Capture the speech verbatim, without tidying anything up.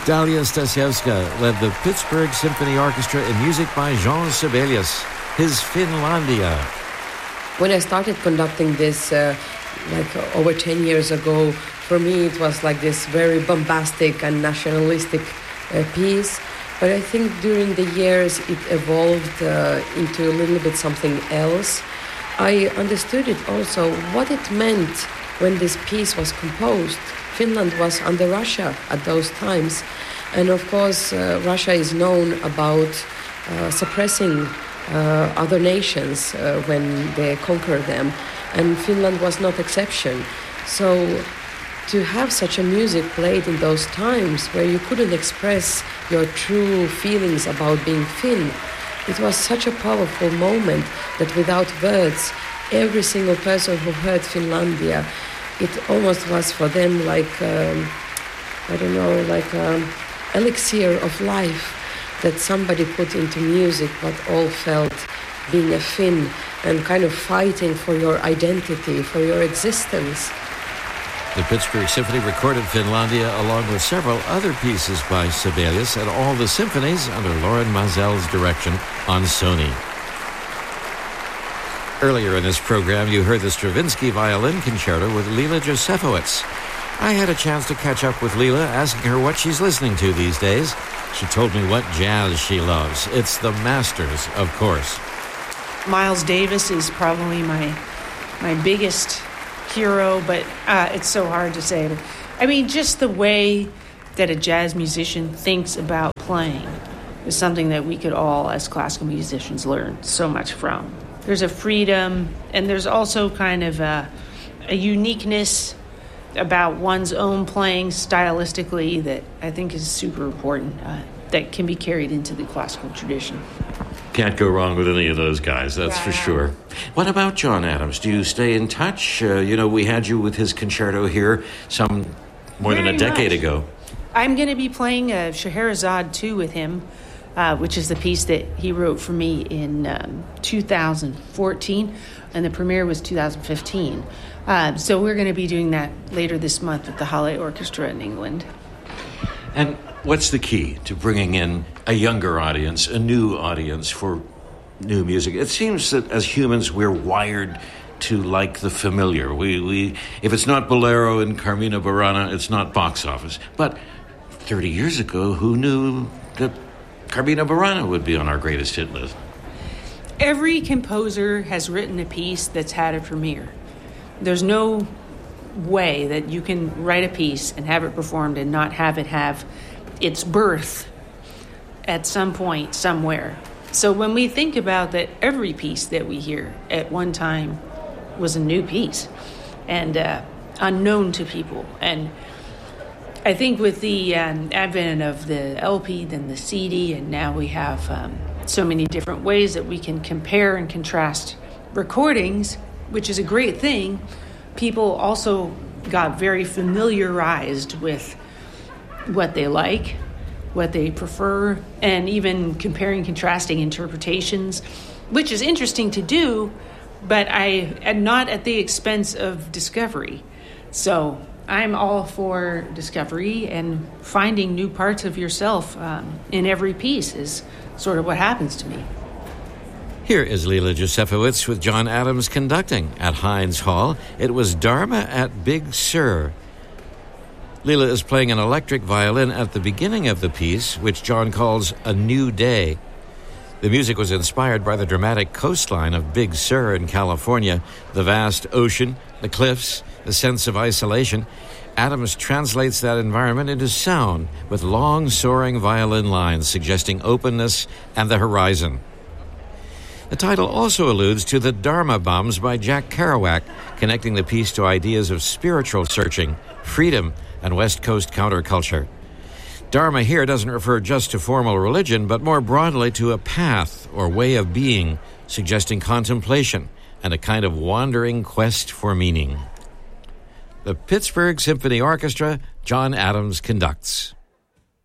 Dalia Stasiewska led the Pittsburgh Symphony Orchestra in music by Jean Sibelius, his Finlandia. When I started conducting this, uh, like uh, over ten years ago, for me it was like this very bombastic and nationalistic uh, piece. But I think during the years it evolved uh, into a little bit something else. I understood it also, what it meant when this piece was composed. Finland was under Russia at those times. And of course, uh, Russia is known about uh, suppressing uh, other nations uh, when they conquer them. And Finland was not exception. So to have such a music played in those times where you couldn't express your true feelings about being Finn, it was such a powerful moment that without words, every single person who heard Finlandia, it almost was for them like, um, I don't know, like an elixir of life that somebody put into music, what all felt being a Finn and kind of fighting for your identity, for your existence. The Pittsburgh Symphony recorded Finlandia along with several other pieces by Sibelius at all the symphonies under Lauren Mazel's direction on Sony. Earlier in this program, you heard the Stravinsky Violin Concerto with Lila Josefowicz. I had a chance to catch up with Lila, asking her what she's listening to these days. She told me what jazz she loves. It's the masters, of course. Miles Davis is probably my my biggest hero, but uh, it's so hard to say. But, I mean, just the way that a jazz musician thinks about playing is something that we could all, as classical musicians, learn so much from. There's a freedom, and there's also kind of a, a uniqueness about one's own playing stylistically that I think is super important, uh, that can be carried into the classical tradition. Can't go wrong with any of those guys, that's right. for sure. What about John Adams? Do you stay in touch? Uh, you know, we had you with his concerto here some more Very than a decade much. ago. I'm going to be playing uh, Scheherazade two with him, uh, which is the piece that he wrote for me in um, two thousand fourteen, and the premiere was two thousand fifteen. Uh, so we're going to be doing that later this month at the Halle Orchestra in England. And what's the key to bringing in a younger audience, a new audience for new music? It seems that as humans, we're wired to like the familiar. We, we, if it's not Bolero and Carmina Burana, it's not box office. But thirty years ago, who knew that Carmina Burana would be on our greatest hit list? Every composer has written a piece that's had a premiere. There's no way that you can write a piece and have it performed and not have it have its birth at some point somewhere. So when we think about that, every piece that we hear at one time was a new piece and uh, unknown to people. And I think with the um, advent of the L P, then the C D, and now we have um, so many different ways that we can compare and contrast recordings, which is a great thing. People also got very familiarized with what they like, what they prefer, and even comparing, contrasting interpretations, which is interesting to do, but I am not at the expense of discovery. So I'm all for discovery, and finding new parts of yourself um, in every piece is sort of what happens to me. Here is Lila Josefowicz with John Adams conducting at Heinz Hall. It was Dharma at Big Sur. Lila is playing an electric violin at the beginning of the piece, which John calls A New Day. The music was inspired by the dramatic coastline of Big Sur in California, the vast ocean, the cliffs, the sense of isolation. Adams translates that environment into sound with long, soaring violin lines suggesting openness and the horizon. The title also alludes to the Dharma Bums by Jack Kerouac, connecting the piece to ideas of spiritual searching, freedom, and West Coast counterculture. Dharma here doesn't refer just to formal religion, but more broadly to a path or way of being, suggesting contemplation and a kind of wandering quest for meaning. The Pittsburgh Symphony Orchestra, John Adams conducts.